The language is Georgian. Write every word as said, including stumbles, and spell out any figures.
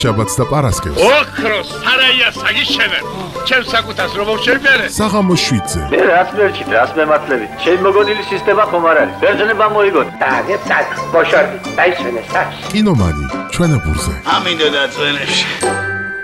შაბათს და პარასკევს. ოქროს სარაია საგიშენებ. ჩემს საკუთას რომ მოვშერბერე. საღამოს შვიდზე. მე რაც მერჩით, რაც მემართლებით. ჩემი მოგონილი სისტემა ხომ არ არის. ბერძნება მოიგოთ. დაგე წაკ, ბოშორდი, დაიჩვენე სახში. კინომანი, ჩვენებურზე. ამინდო და წვენებში.